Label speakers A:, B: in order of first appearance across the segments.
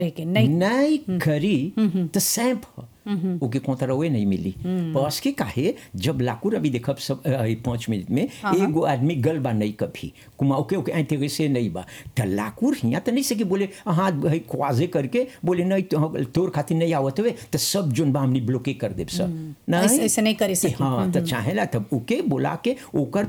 A: लेकिन नहीं
B: नहीं करी तो सैंप ओके कोंतरवे नहीं मिली बस के काहे जब लाकुर अभी देखब सब 5 मिनट में एगो आदमी गल बा नहीं कभी कुमा ओके ओके इंटरेस्ट नहीं बा त लाकुर हिया त नहीं सके बोले हाँ भाई ख्वाजे करके बोले नहीं तोर खातिर नहीं आवत हुए तो सब जोन बा हमनी ब्लॉके कर देब सब नहीं
A: ऐसे नहीं कर सके
B: हाँ तो चाहेला तब ओके बोला के ओकर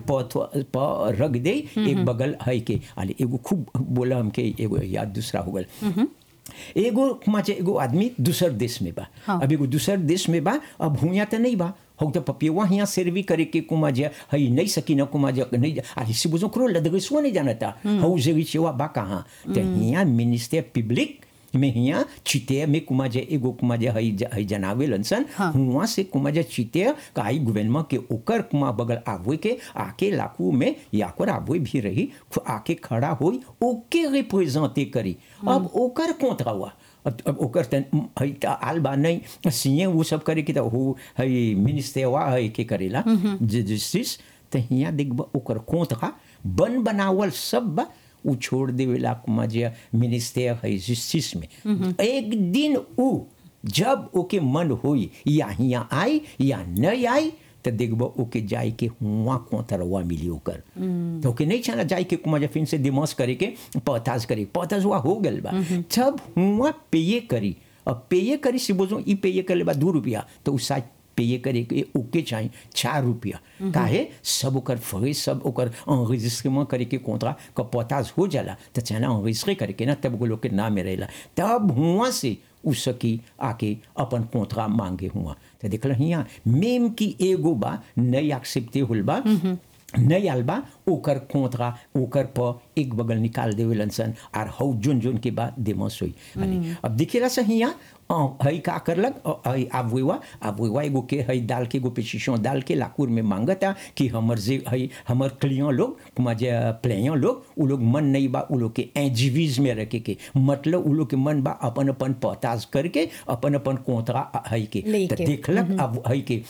B: प रख दे एक बगल है के आले एगो खूब बोला हमके एगो याद दूसरा हो गल एगो माचे एगो आदमी दूसर देश में बा अब एगो दूसर देश में बा अब हुआ तो नहीं बा हो तो पपिया यहाँ सर्वी करे के कुमा जे हई नहीं सकी ना कुमा जे नहीं अरे से बुझो करो लदगसो नहीं जानता हो जे चेवा बा कहाँ तो यहाँ मिनिस्टर पब्लिक में हिया चिते में कुमा जे एगो कुमा जे हई जनावे लनसन हुआ से कुमा जे चिते काई गवर्नमेंट के ओकर कुमा बगल आवे के आके लाकू में याकर आवे भी रही आके खड़ा होई ओके रिप्रेजेंटे करी अब ओकर कोंतरा हुआ अब ओकर हई आल बा नहीं सीए वो सब करे कि तो हो हई मिनिस्टर वा हई के करेला जस्टिस त हिया देखब ओकर कोंतरा बन बनावल सब बा उ छोड़ देवेला कुमा जे मिनिस्टर है जस्टिस में एक दिन उ जब ओके मन होई या हिया आई या नहीं आई तो देखब ओके जाए के हुआ कोंतरवा मिली ओकर तो ओके नहीं चला जाए के कुमा जे फिर से दिमाग करे के पताज हुआ हो गल बा जब हुआ पेये करी अब पेये करी से बोझो ई पेये करे बा 2 रुपया तो उस पेये करे के ओके चाहिए 4 रुपया काहे सब ओकर फरे सब ओकर enregistrement करे के कोंत्रा का पताज हो जाला तो चाहे enregistré करे के ना तब वो लोग के नाम में रहेला तब हुआ से उसकी आके अपन कोंत्रा मांगे हुआ तो देखल हिया मेम की एगो बा नहीं एक्सेप्टे होल बा नहीं आलबा ओकर कोंत्रा ओकर प एक बगल निकाल देवे लनसन आर हौ जोन के बाद देमस होई अब दिखेला से हिया हई का करलक हई आबुआ एगो के हई डाल के एगो पेचिशन डाल के लाकुर में मांगता कि हमर जे हई हमर क्लियन लोग कुमा जे प्लेयन लोग उ लोग मन नहीं बा उ लोग के एजीवीज में रखे के मतलब उ लोग के मन बा अपन पताज करके अपन कोंतरा हई के तो देखलक अब हई के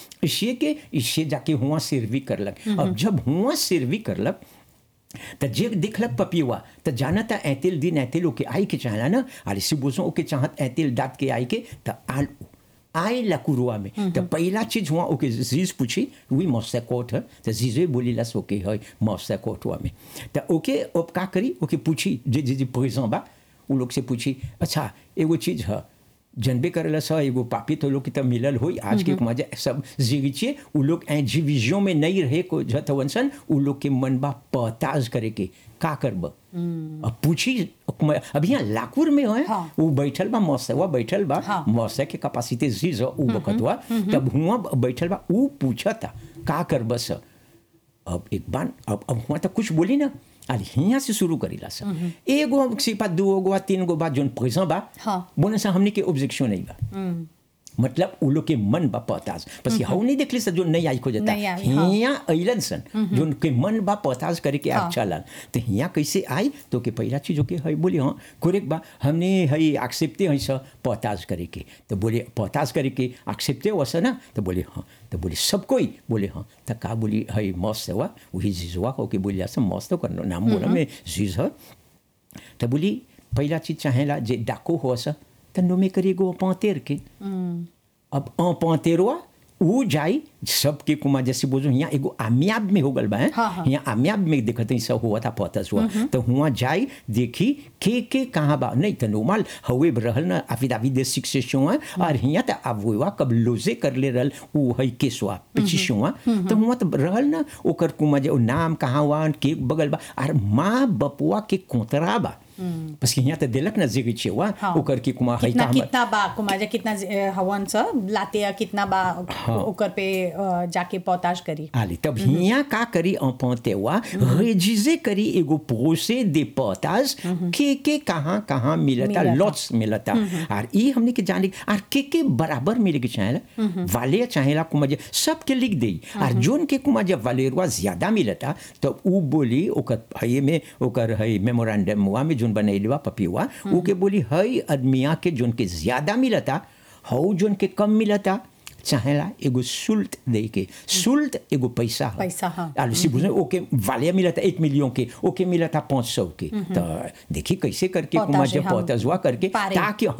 B: इसे जाके हुआ सर्वी करलक अब जब हुआ सर्वी करलक तो जे देखलक पपिवा तो जानता ऐतिल दिन ऐतिल ओके आई के चाहला ना अरे से बोझो ओके चाहत ऐतिल दात के आई के तो आल आए लकुरुआ में तो पहला चीज हुआ ओके जीज पूछी वही मौसा कोट है तो जीजे बोली लस ओके है मौसा कोट हुआ में तो ओके अब का करी ओके पूछी जे जे प्रेजेंट बा उ लोग से पूछी अच्छा एगो चीज है जनबे करेला सा एगो पापी तो लोग की तब मिलल होई आज के मजा सब जीगिचे उ लोग एजीविजों में नहीं रहे को जतवंसन उ लोग के मन बा पताज करे के का करब अब पूछी अब यहाँ लाकुर में है वो बैठल बा मौसवा बैठल बा मौसा के कैपेसिटी जीज उ बकतवा तब हुआ बैठल बा उ पूछा था का करब स अब एक बार अब हुआ तो कुछ बोली ना अरे हिया से शुरू करीला सा एगो सिपा 2 गो 3 गो बाद जोन प्रेजेंट बा बोले सा हमने के ऑब्जेक्शन नहीं बा मतलब उ लोग के मन बा पताज बस हाउ नहीं देखले जो नहीं आई खोजता हिया अइलन सन जो के मन बा पताज करे के अच्छा लन तो हिया कैसे आई तो के पहला चीज के है बोली हां करेक्ट बा हमने हई एक्सेप्टे है स पताज करे के तो बोले पताज करे के एक्सेप्टे वसा ना तो बोले हां तो बोले सब कोई बोले हाँ तो का बोली हई मस्त हुआ वही जीजुआ को के बोलिया सब मस्त कर नाम बोला में जीज है तो बोली पहला चीज चाहेला जे डाको हो सा तो नो में करेगो पांतेर के अब पांतेरवा वो जाई सबके कुमा जैसे बोझो यहाँ एगो आमियाब में हो गल बा यहाँ आमियाब में देखते सब हुआ था पतस हुआ तो हुआ जाई देखी के कहाँ बा नहीं तो नॉर्मल हवे रहल ना अफिडावी दे सिक्सेशन और यहाँ तो अब हुआ कब लोजे कर ले रहल वो है केसवा पिछिशुआ तो हुआ तो रहल ना ओकर कुमा जो नाम कहाँ हुआ के बगल बा और माँ बपुआ के कोंतरा बा बस यहाँ तो दिलक ना जिगी छेवा ओकर की कुमा है
A: कितना बा कुमा जे कितना हवन स लाते कितना बा ओकर पे जाके पौताज करी
B: आली तब हिया का करी अपतेवा रेजिजे करी एगो प्रोसे दे पौताज के कहाँ मिलता लॉट्स मिलता और ई हमने के जाने और के बराबर मिले के चाहेला वाले चाहेला कुमा जे सब के लिख दे और जोन के कुमा जे वालेरवा ज्यादा मिलता तो उ बोली ओकर हये में ओकर है मेमोरेंडम हुआ में जोन बनैलवा पपिवा उ के बोली हई आदमिया के जोन के ज्यादा मिलता हौ जोन के कम मिलता चाहेला एगो शुल्क दे के शुल्क एगो पैसा आलू सी बुझे ओके वाले मिलता 1 मिलियन के ओके मिलता 500 के तो देखी कैसे करके कुमार जब पौतजवा करके ताकि